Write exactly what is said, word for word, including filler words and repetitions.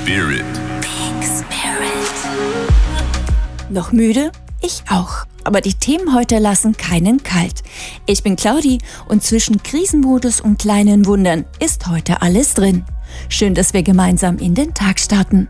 Spirit. Peak Spirit. Noch müde? Ich auch. Aber die Themen heute lassen keinen kalt. Ich bin Claudi und zwischen Krisenmodus und kleinen Wundern ist heute alles drin. Schön, dass wir gemeinsam in den Tag starten.